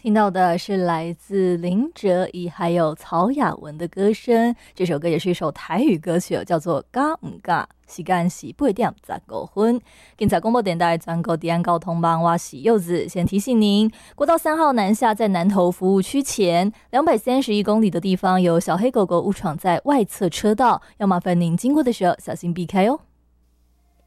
听到的是来自林哲仪还有曹雅文的歌声，这首歌也是一首台语歌曲，叫做《嘎唔嘎》。时间是8:15。今早广播电台全国治安交通网，我是柚子。先提醒您，国道3号南下在南投服务区前231公里的地方，有小黑狗狗误闯在外侧车道，要麻烦您经过的时候小心避开哦。